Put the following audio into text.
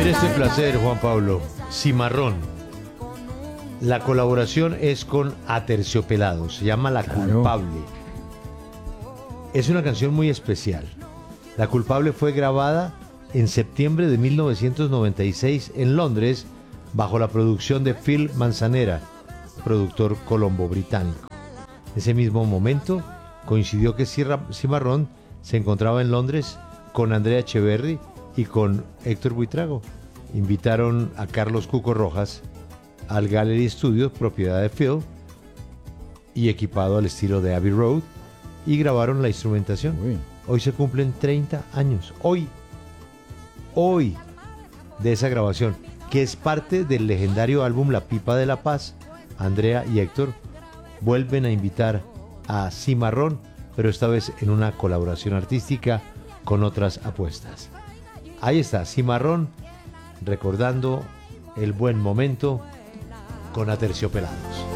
Mire este placer, Juan Pablo. Cimarrón. La colaboración es con Aterciopelados. Se llama La Culpable. Es una canción muy especial. La Culpable fue grabada en septiembre de 1996 en Londres bajo la producción de Phil Manzanera, productor colombo-británico. En ese mismo momento coincidió que Cimarrón se encontraba en Londres con Andrea Echeverry y con Héctor Buitrago. Invitaron a Carlos Cuco Rojas al Gallery Studios, propiedad de Phil, y equipado al estilo de Abbey Road, y grabaron la instrumentación. Uy. Hoy se cumplen 30 años. Hoy, de esa grabación, que es parte del legendario álbum La Pipa de la Paz. Andrea y Héctor vuelven a invitar a Cimarrón, pero esta vez en una colaboración artística con otras apuestas. Ahí está, Cimarrón, recordando el buen momento con Aterciopelados.